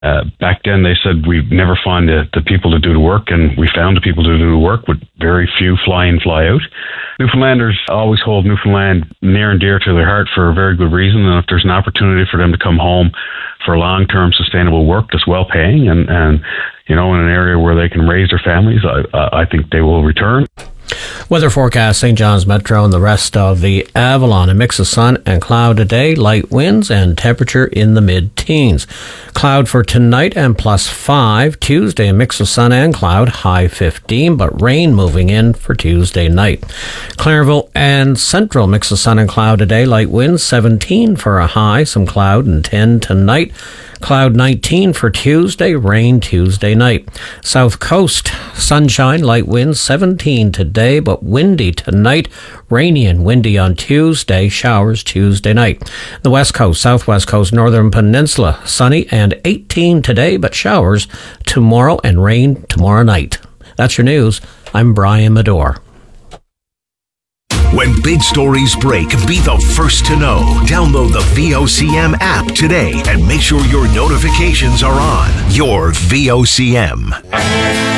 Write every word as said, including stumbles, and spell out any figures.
Uh, back then, they said we'd never find the, the people to do the work, and we found the people to do the work with very few fly in, fly out. Newfoundlanders always hold Newfoundland near and dear to their heart for a very good reason, and if there's an opportunity for them to come home for long-term sustainable work that's well-paying and, and you know, in an area where they can raise their families, I, I think they will return. Weather forecast, Saint John's Metro and the rest of the Avalon. A mix of sun and cloud today, light winds and temperature in the mid-teens. Cloud for tonight and plus five. Tuesday, a mix of sun and cloud, high fifteen, but rain moving in for Tuesday night. Clairville and Central, mix of sun and cloud today, light winds, seventeen for a high, some cloud and ten tonight. Cloud nineteen for Tuesday, rain Tuesday night. South Coast, sunshine, light winds, seventeen today, but windy tonight. Rainy and windy on Tuesday, showers Tuesday night. The West Coast, Southwest Coast, Northern Peninsula, sunny and eighteen today, but showers tomorrow and rain tomorrow night. That's your news. I'm Brian Medore. When big stories break, be the first to know. Download the V O C M app today and make sure your notifications are on. Your V O C M.